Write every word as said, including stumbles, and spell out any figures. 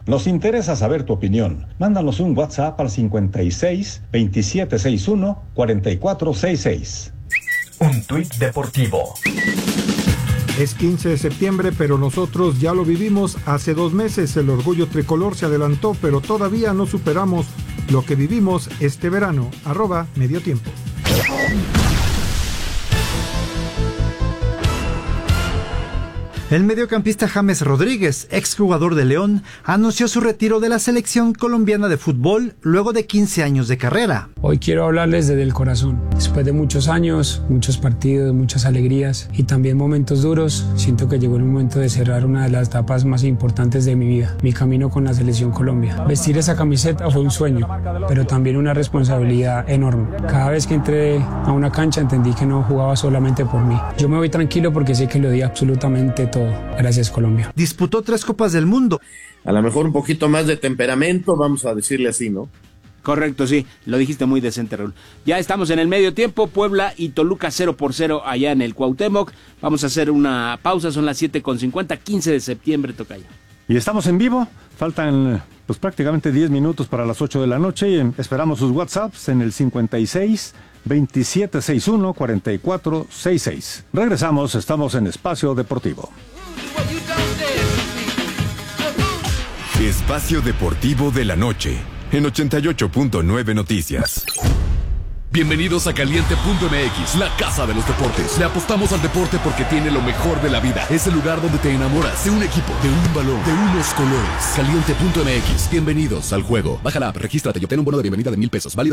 Nos interesa saber tu opinión. Mándanos un WhatsApp al cincuenta y seis, veintisiete sesenta y uno, cuarenta y cuatro sesenta y seis. Un tuit deportivo. Es quince de septiembre, pero nosotros ya lo vivimos hace dos meses. El orgullo tricolor se adelantó, pero todavía no superamos lo que vivimos este verano. Arroba Medio Tiempo. El mediocampista James Rodríguez, exjugador de León, anunció su retiro de la selección colombiana de fútbol luego de quince años de carrera. Hoy quiero hablarles desde el corazón. Después de muchos años, muchos partidos, muchas alegrías y también momentos duros, siento que llegó el momento de cerrar una de las etapas más importantes de mi vida, mi camino con la selección Colombia. Vestir esa camiseta fue un sueño, pero también una responsabilidad enorme. Cada vez que entré a una cancha entendí que no jugaba solamente por mí. Yo me voy tranquilo porque sé que lo di absolutamente todo. Gracias, Colombia. Disputó tres Copas del Mundo. A lo mejor un poquito más de temperamento, vamos a decirle así, ¿no? Correcto, sí, lo dijiste muy decente, Raúl. Ya estamos en el medio tiempo, Puebla y Toluca cero por cero allá en el Cuauhtémoc. Vamos a hacer una pausa, son las siete con cincuenta, quince de septiembre, tocayo. Y estamos en vivo, faltan pues prácticamente diez minutos para las ocho de la noche y esperamos sus WhatsApps en el cincuenta y seis, veintisiete sesenta y uno, cuarenta y cuatro sesenta y seis. Regresamos, estamos en Espacio Deportivo. Espacio Deportivo de la Noche, en ochenta y ocho punto nueve Noticias. Bienvenidos a Caliente punto M X, la casa de los deportes. Le apostamos al deporte porque tiene lo mejor de la vida. Es el lugar donde te enamoras de un equipo, de un balón, de unos colores. Caliente punto M X, bienvenidos al juego. Baja la app, regístrate y obtén un bono de bienvenida de mil pesos. Válido